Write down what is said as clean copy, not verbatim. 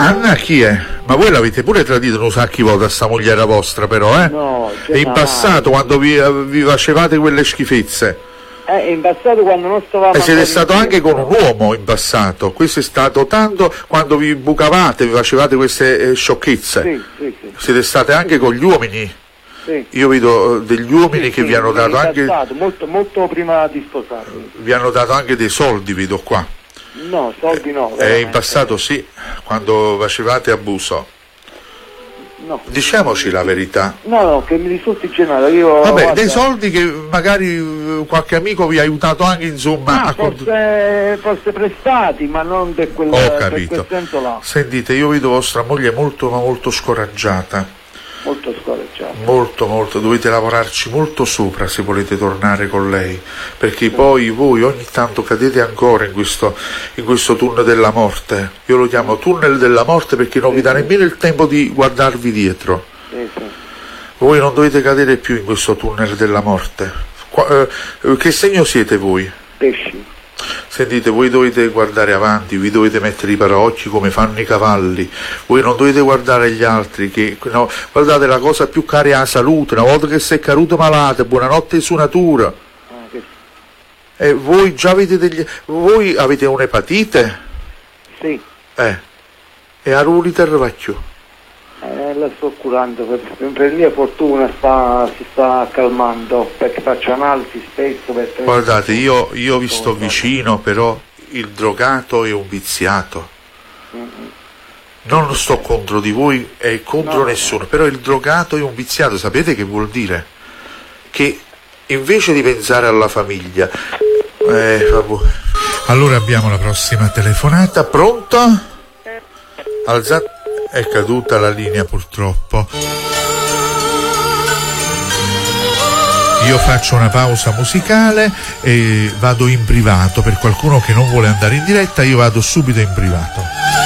Anna chi è? Ma voi l'avete pure tradito un sacchi volte a sta mogliera vostra però, eh? No, e in passato quando vi facevate quelle schifezze? In passato quando non stavamo... E siete stato anche con un uomo in passato, questo è stato tanto quando vi bucavate, vi facevate queste sciocchezze. Sì. Siete state anche con gli uomini? Sì. Io vedo degli uomini che vi hanno dato anche... molto prima di sposarmi. Vi hanno dato anche dei soldi, vedo qua. No, soldi no. In passato sì, quando facevate abuso. No. Diciamoci la verità. No, che mi risulti generato. Io, vabbè, guarda, dei soldi che magari qualche amico vi ha aiutato anche, insomma. Forse prestati, ma non per quel, Ho capito. Per quel senso là. Sentite, io vedo vostra moglie molto ma molto scoraggiata. Molto scoraggiata. Molto, dovete lavorarci molto sopra se volete tornare con lei, perché poi voi ogni tanto cadete ancora in questo tunnel della morte. Io lo chiamo tunnel della morte perché non vi dà nemmeno il tempo di guardarvi dietro. Voi non dovete cadere più in questo tunnel della morte. Che segno siete voi? Pesci. Sentite, voi dovete guardare avanti, vi dovete mettere i paraocchi come fanno i cavalli, voi non dovete guardare gli altri, no, guardate, la cosa più cara è la salute, una volta che sei caduto malate, buonanotte su natura. E voi già avete voi avete un'epatite? Sì. E a ruliter vacchio? La sto curando, per mia fortuna si sta calmando, perché faccio analisi spesso. Guardate, io vi sto vicino, però il drogato è un viziato. Non sto contro di voi e contro nessuno, però il drogato è un viziato, sapete che vuol dire? Che invece di pensare alla famiglia... Allora abbiamo la prossima telefonata, pronto? Alzate... È caduta la linea purtroppo. Io faccio una pausa musicale e vado in privato. Per qualcuno che non vuole andare in diretta, io vado subito in privato.